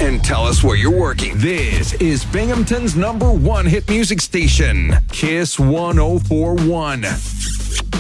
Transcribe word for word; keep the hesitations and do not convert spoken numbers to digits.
and tell us where you're working. This is Binghamton's number one hit music station, Kiss one oh four point one.